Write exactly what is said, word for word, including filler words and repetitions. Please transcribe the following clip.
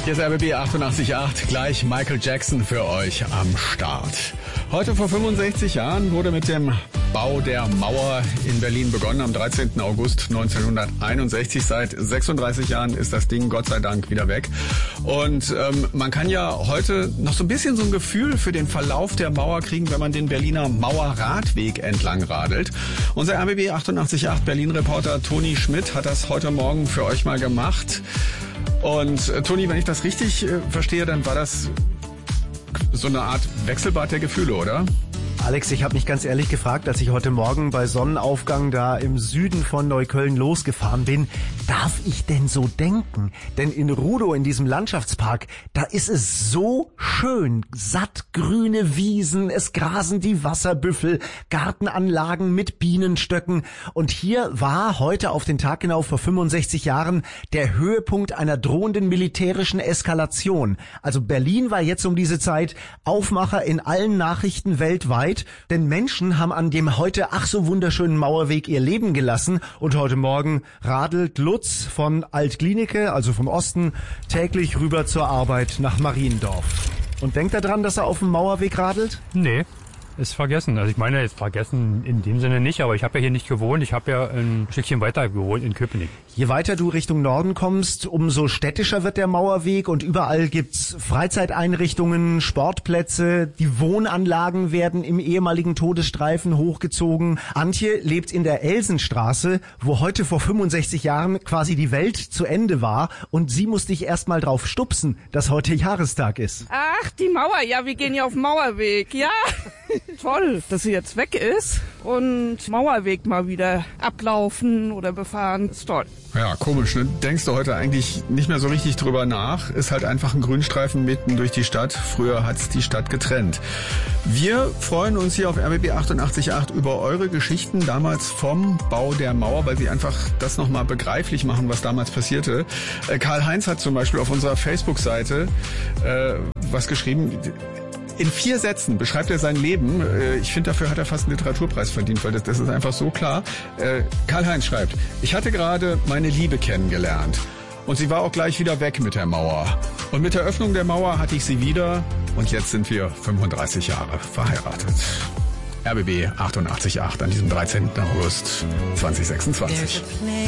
Hier ist R B B achtundachtzig Komma acht, gleich Michael Jackson für euch am Start. Heute vor fünfundsechzig Jahren wurde mit dem Bau der Mauer in Berlin begonnen, am dreizehnten August neunzehnhunderteinundsechzig. Seit sechsunddreißig Jahren ist das Ding Gott sei Dank wieder weg. Und ähm, man kann ja heute noch so ein bisschen so ein Gefühl für den Verlauf der Mauer kriegen, wenn man den Berliner Mauerradweg entlang radelt. Unser R B B achtundachtzig Komma acht Berlin-Reporter Toni Schmidt hat das heute Morgen für euch mal gemacht. Und äh, Toni, wenn ich das richtig äh, verstehe, dann war das so eine Art Wechselbad der Gefühle, oder? Alex, ich habe mich ganz ehrlich gefragt, als ich heute Morgen bei Sonnenaufgang da im Süden von Neukölln losgefahren bin, darf ich denn so denken? Denn in Rudow, in diesem Landschaftspark, da ist es so schön. Sattgrüne Wiesen, es grasen die Wasserbüffel, Gartenanlagen mit Bienenstöcken. Und hier war heute auf den Tag genau vor fünfundsechzig Jahren der Höhepunkt einer drohenden militärischen Eskalation. Also Berlin war jetzt um diese Zeit Aufmacher in allen Nachrichten weltweit. Denn Menschen haben an dem heute ach so wunderschönen Mauerweg ihr Leben gelassen und heute Morgen radelt Lutz von Alt-Glienicke, also vom Osten, täglich rüber zur Arbeit nach Mariendorf. Und denkt er dran, dass er auf dem Mauerweg radelt? Nee, ist vergessen. Also ich meine, jetzt vergessen in dem Sinne nicht, aber ich habe ja hier nicht gewohnt. Ich habe ja ein Stückchen weiter gewohnt in Köpenick. Je weiter du Richtung Norden kommst, umso städtischer wird der Mauerweg und überall gibt's Freizeiteinrichtungen, Sportplätze, die Wohnanlagen werden im ehemaligen Todesstreifen hochgezogen. Antje lebt in der Elsenstraße, wo heute vor fünfundsechzig Jahren quasi die Welt zu Ende war und sie muss dich erst mal drauf stupsen, dass heute Jahrestag ist. Ach, die Mauer, ja, wir gehen ja auf den Mauerweg, ja. Toll, dass sie jetzt weg ist und Mauerweg mal wieder ablaufen oder befahren, ist toll. Ja, komisch, ne? Denkst du heute eigentlich nicht mehr so richtig drüber nach? Ist halt einfach ein Grünstreifen mitten durch die Stadt. Früher hat's die Stadt getrennt. Wir freuen uns hier auf R B B achtundachtzig Komma acht über eure Geschichten damals vom Bau der Mauer, weil sie einfach das nochmal begreiflich machen, was damals passierte. Äh, Karl-Heinz hat zum Beispiel auf unserer Facebook-Seite äh, was geschrieben. In vier Sätzen beschreibt er sein Leben. Ich finde, dafür hat er fast einen Literaturpreis verdient, weil das, das ist einfach so klar. Karl-Heinz schreibt, ich hatte gerade meine Liebe kennengelernt und sie war auch gleich wieder weg mit der Mauer. Und mit der Öffnung der Mauer hatte ich sie wieder und jetzt sind wir fünfunddreißig Jahre verheiratet. R B B achtundachtzig Komma acht an diesem dreizehnten August zweitausendsechsundzwanzig.